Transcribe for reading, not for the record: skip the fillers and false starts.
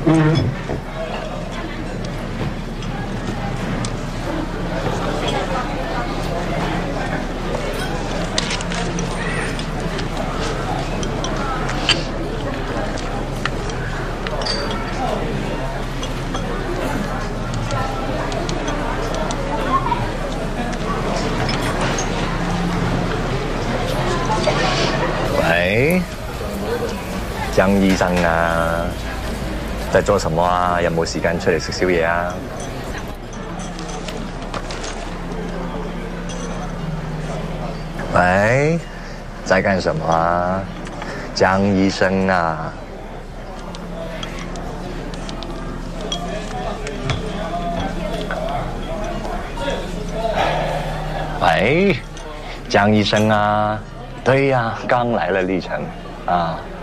喂，江醫生啊，在做什麼啊？有冇時間出嚟食宵夜啊？喂，在幹什麼啊？江醫生啊？喂，江醫生啊？对呀，刚来了历程啊。